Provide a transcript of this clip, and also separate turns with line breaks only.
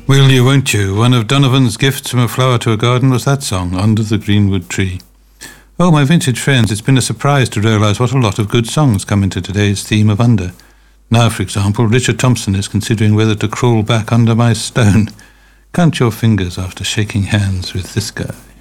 Will you, won't you? One of Donovan's gifts from a flower to a garden was that song, Under the Greenwood Tree. Oh, my vintage friends, it's been a surprise to realise what a lot of good songs come into today's theme of under. Now, for example, Richard Thompson is considering whether to crawl back under my stone. Count your fingers after shaking hands with this guy.